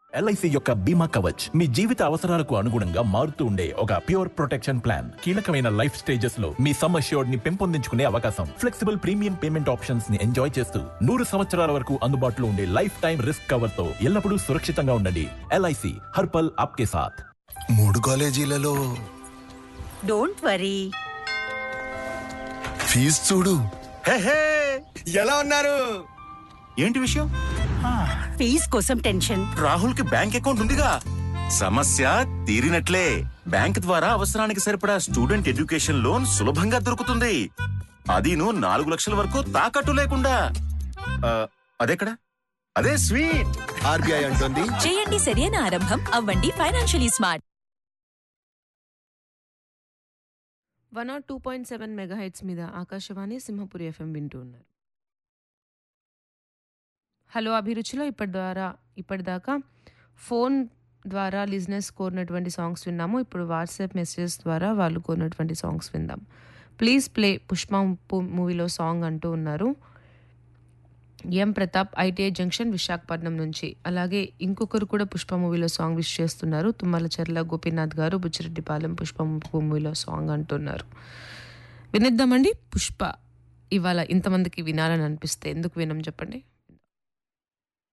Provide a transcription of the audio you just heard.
LIC యొక్క బీమా కవచ్ మీ జీవిత అవసరాలకు అనుగుణంగా మారుతూ ఉండే ఒక ప్యూర్ ప్రొటెక్షన్ ప్లాన్. కీలకమైన లైఫ్ స్టేజెస్ లో మీ సమ్ అష్యూర్డ్ ని పెంపొందించుకునే అవకాశం, ఫ్లెక్సిబుల్ ప్రీమియం పేమెంట్ ఆప్షన్స్ ని ఎంజాయ్ చేస్తూ 100 సంవత్సరాల వరకు అందుబాటులో ఉండే లైఫ్ టైం రిస్క్ కవర్ తో ఎల్లప్పుడూ సురక్షితంగా ఉండండి. ఎల్ఐసి హర్పల్ ఆప్కే సాథ్. 3 కాలేజీలలో డోంట్ వరీ, ఫీజు చూడు. ఎలా ఉన్నారు? ఏంటి విషయం? ఫీజ్ కోసం టెన్షన్. రాహుల్ కి బ్యాంక్ అకౌంట్ ఉందిగా, సమస్య తీరినట్లే. బ్యాంక్ ద్వారా అవసరానికి సరిపడా స్టూడెంట్ ఎడ్యుకేషన్ లోన్ సులభంగా దొరుకుతుంది. అదీను 4 లక్షల వరకు తాకట్టు లేకుండా. అదెక్కడ? అదే స్వీట్. ఆర్బీఐ అంటుంది, చేయండి సరైన ఆరంభం, అవ్వండి ఫైనాన్షియలీ స్మార్ట్. 102.7 మెగాహెట్స్ మీద ఆకాశవాణి సింహపురి ఎఫ్ఎం వింటూ ఉన్నారు. హలో అభిరుచిలో ఇప్పటిదాకా ఫోన్ ద్వారా లిజినెస్ కోరినటువంటి సాంగ్స్ విన్నాము. ఇప్పుడు వాట్సాప్ మెసేజెస్ ద్వారా వాళ్ళు కోరినటువంటి సాంగ్స్ విందాం. ప్లీజ్ ప్లే పుష్ప మూవీలో సాంగ్ అంటూ ఉన్నారు ఎం ప్రతాప్, ఐటీఐ జంక్షన్, విశాఖపట్నం నుంచి. అలాగే ఇంకొకరు కూడా పుష్ప మూవీలో సాంగ్ విష్ చేస్తున్నారు. తుమ్మలచెర్ల గోపీనాథ్ గారు, బుచ్చిరెడ్డిపాలెం, పుష్ప మూవీలో సాంగ్ అంటున్నారు. వినిద్దామండి పుష్ప. ఇవాళ ఇంతమందికి వినాలని అనిపిస్తే ఎందుకు వినం చెప్పండి.